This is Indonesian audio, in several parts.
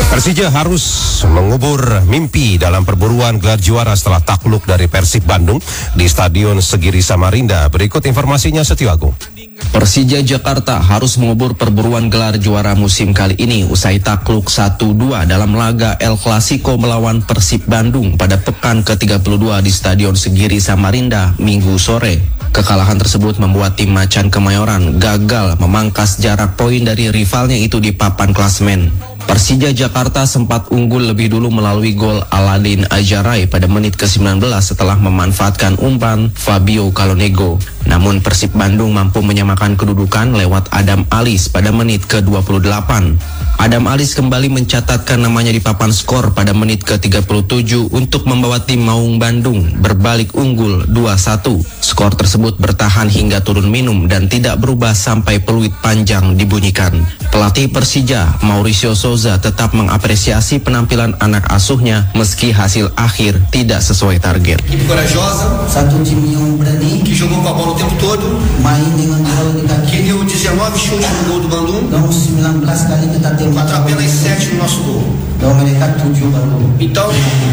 Persija harus mengubur mimpi dalam perburuan gelar juara setelah takluk dari Persib Bandung di Stadion Segiri Samarinda. Berikut informasinya, Setio Agung. Persija Jakarta harus mengubur perburuan gelar juara musim kali ini usai takluk 1-2 dalam laga El Clasico melawan Persib Bandung pada pekan ke-32 di Stadion Segiri Samarinda Minggu sore. Kekalahan tersebut membuat tim Macan Kemayoran gagal memangkas jarak poin dari rivalnya itu di papan klasemen. Persija Jakarta sempat unggul lebih dulu melalui gol Aladin Ajaray pada menit ke-19 setelah memanfaatkan umpan Fabio Calonego. Namun Persib Bandung mampu menyamakan kedudukan lewat Adam Alis pada menit ke-28. Adam Alis kembali mencatatkan namanya di papan skor pada menit ke-37 untuk membawa tim Maung Bandung berbalik unggul 2-1. Skor tersebut bertahan hingga turun minum dan tidak berubah sampai peluit panjang dibunyikan. Pelatih Persija, Mauricio Souza, tetap mengapresiasi penampilan anak asuhnya meski hasil akhir tidak sesuai target. Equipe corajosa, satu tim yang berani, que jogou com a bola o tempo todo, main dengan bola di kaki. que deu 19 chutes no gol do Bandung, Dan 19 kali kita tembak, contra apenas 7 no nosso gol. dan mereka 7 baru. Então,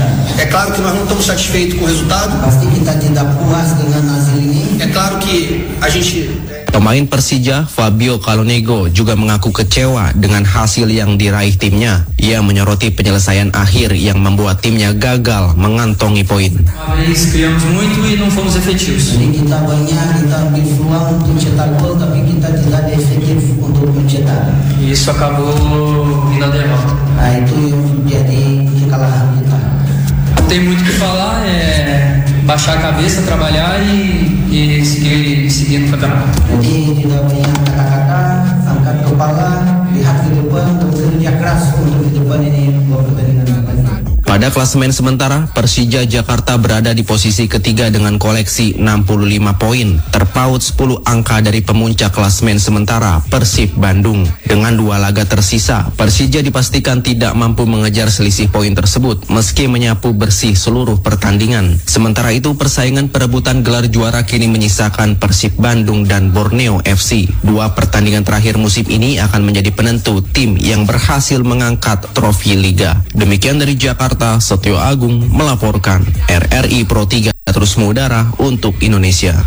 é claro que nós não estamos satisfeitos com o resultado. Pasti kita tidak puas dengan hasil ini. É claro que a gente Pemain Persija, Fabio Calonego, juga mengaku kecewa dengan hasil yang diraih timnya. Ia menyoroti penyelesaian akhir yang membuat timnya gagal mengantongi poin. Uma vez criamos muito e não fomos efetivos. Jadi kita banyak, kita berjuang untuk cetak gol, tapi kita tidak efektif untuk mencetak. E isso acabou vindo a derrota. Nah itu yang jadi kekalahan kita. Não tem muito o que falar, é baixar a cabeça, trabalhar e seguir no campeonato. Jadi tidak banyak kata-kata, angkat kepala, lihat ke depan, dan bekerja keras untuk ke depan ini dua pertandingan lagi. Pada klasemen sementara, Persija Jakarta berada di posisi ketiga dengan koleksi 65 poin, terpaut 10 angka dari pemuncak klasemen sementara Persib Bandung. Dengan 2 laga tersisa, Persija dipastikan tidak mampu mengejar selisih poin tersebut meski menyapu bersih seluruh pertandingan. Sementara itu, persaingan perebutan gelar juara kini menyisakan Persib Bandung dan Borneo FC. 2 pertandingan terakhir musim ini akan menjadi penentu tim yang berhasil mengangkat trofi liga. Demikian dari Jakarta, Setio Agung melaporkan. RRI Pro 3 terus mengudara untuk Indonesia.